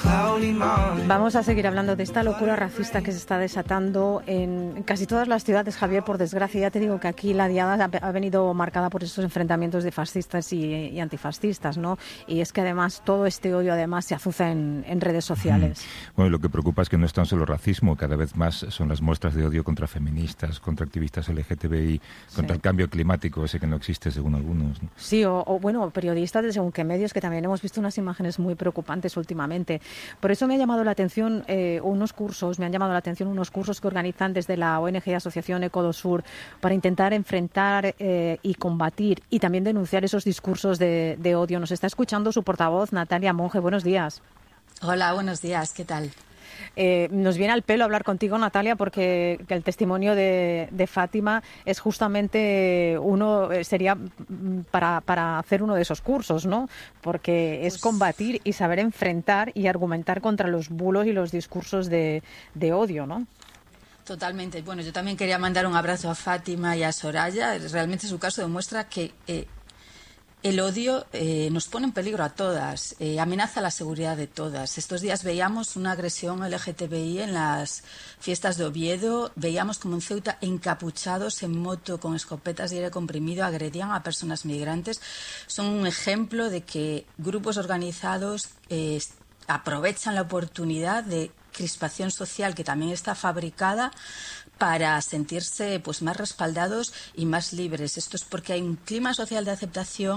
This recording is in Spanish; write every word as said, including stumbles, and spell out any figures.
Vamos a seguir hablando de esta locura racista que se está desatando en casi todas las ciudades, Javier, por desgracia. Ya te digo que aquí la diada ha venido marcada por esos enfrentamientos de fascistas y, y antifascistas, ¿no? Y es que además todo este odio además se azuza en, en redes sociales. Bueno, lo que preocupa es que no es tan solo racismo, cada vez más son las muestras de odio contra feministas, contra activistas L G T B I, contra sí. el cambio climático, ese que no existe según algunos, ¿no? Sí, o, o bueno, periodistas de según qué medios, que también hemos visto unas imágenes muy preocupantes últimamente. Por eso me ha llamado la atención eh, unos cursos, me han llamado la atención unos cursos que organizan desde la O N G Asociación Ecodosur para intentar enfrentar eh, y combatir y también denunciar esos discursos de, de odio. Nos está escuchando su portavoz, Natalia Monge. Buenos días. Hola, buenos días. ¿Qué tal? Eh, nos viene al pelo hablar contigo, Natalia, porque el testimonio de, de Fátima es justamente uno, sería para, para hacer uno de esos cursos, ¿no? Porque es combatir y saber enfrentar y argumentar contra los bulos y los discursos de, de odio, ¿no? Totalmente. Bueno, yo también quería mandar un abrazo a Fátima y a Soraya. Realmente su caso demuestra que eh, el odio eh, nos pone en peligro a todas, eh, amenaza la seguridad de todas. Estos días veíamos una agresión L G T B I en las fiestas de Oviedo, veíamos como en Ceuta encapuchados en moto con escopetas de aire comprimido agredían a personas migrantes. Son un ejemplo de que grupos organizados eh, aprovechan la oportunidad de crispación social que también está fabricada para sentirse pues más respaldados y más libres. Esto es porque hay un clima social de aceptación